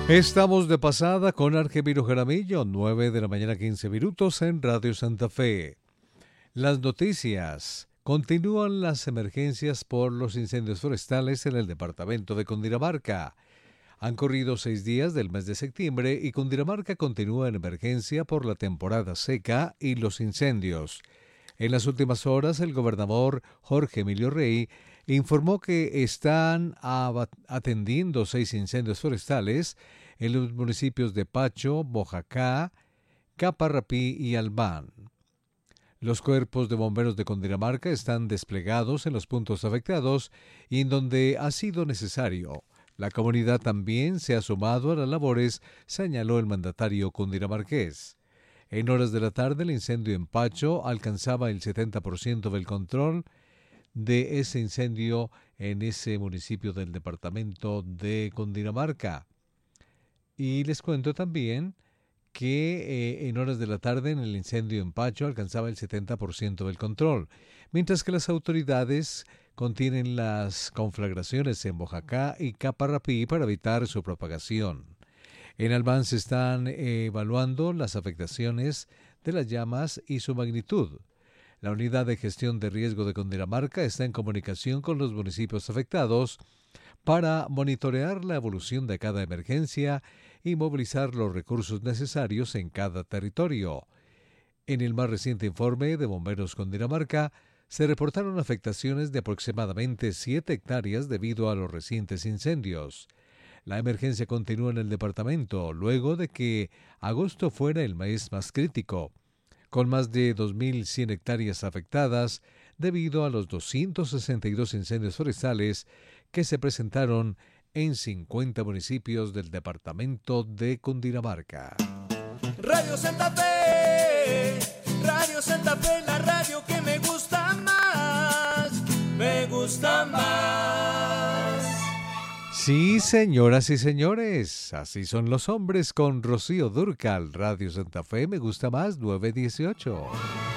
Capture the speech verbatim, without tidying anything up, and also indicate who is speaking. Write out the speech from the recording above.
Speaker 1: Estamos de pasada con Argemiro Jaramillo, nueve de la mañana, quince minutos en Radio Santa Fe. Las noticias. Continúan las emergencias por los incendios forestales en el departamento de Cundinamarca. Han corrido seis días del mes de septiembre y Cundinamarca continúa en emergencia por la temporada seca y los incendios. En las últimas horas, el gobernador Jorge Emilio Rey informó que están atendiendo seis incendios forestales en los municipios de Pacho, Bojacá, Caparrapí y Albán. Los cuerpos de bomberos de Cundinamarca están desplegados en los puntos afectados y en donde ha sido necesario. La comunidad también se ha sumado a las labores, señaló el mandatario cundinamarqués. En horas de la tarde, el incendio en Pacho alcanzaba el setenta por ciento del control de ese incendio en ese municipio del departamento de Cundinamarca. Y les cuento también que eh, en horas de la tarde en el incendio en Pacho alcanzaba el setenta por ciento del control, mientras que las autoridades contienen las conflagraciones en Bojacá y Caparrapí para evitar su propagación. En Albán se están eh, evaluando las afectaciones de las llamas y su magnitud. La Unidad de Gestión de Riesgo de Cundinamarca está en comunicación con los municipios afectados para monitorear la evolución de cada emergencia y movilizar los recursos necesarios en cada territorio. En el más reciente informe de Bomberos Cundinamarca, se reportaron afectaciones de aproximadamente siete hectáreas debido a los recientes incendios. La emergencia continúa en el departamento luego de que agosto fuera el mes más crítico, con más de dos mil cien hectáreas afectadas debido a los doscientos sesenta y dos incendios forestales que se presentaron en cincuenta municipios del departamento de Cundinamarca.
Speaker 2: Radio Santa Fe, Radio Santa Fe, la radio que me gusta más, me gusta más.
Speaker 1: Sí, señoras y señores, así son los hombres con Rocío Dúrcal. Radio Santa Fe, me gusta más, nueve dieciocho.